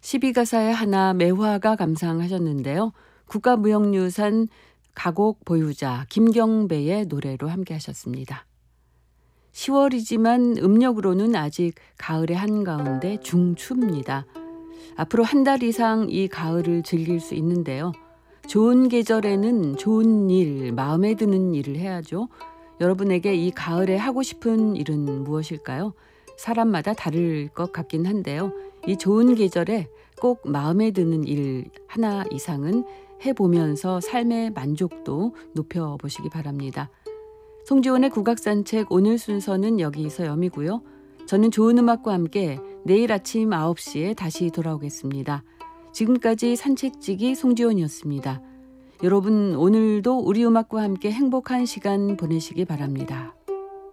12가사의 하나 매화가 감상하셨는데요. 국가무형유산 가곡 보유자 김경배의 노래로 함께 하셨습니다. 10월이지만 음력으로는 아직 가을의 한가운데 중추입니다. 앞으로 한 달 이상 이 가을을 즐길 수 있는데요. 좋은 계절에는 좋은 일, 마음에 드는 일을 해야죠. 여러분에게 이 가을에 하고 싶은 일은 무엇일까요? 사람마다 다를 것 같긴 한데요. 이 좋은 계절에 꼭 마음에 드는 일 하나 이상은 해보면서 삶의 만족도 높여보시기 바랍니다. 송지원의 국악산책 오늘 순서는 여기서 여미고요. 저는 좋은 음악과 함께 내일 아침 9시에 다시 돌아오겠습니다. 지금까지 산책지기 송지원이었습니다. 여러분 오늘도 우리 음악과 함께 행복한 시간 보내시기 바랍니다.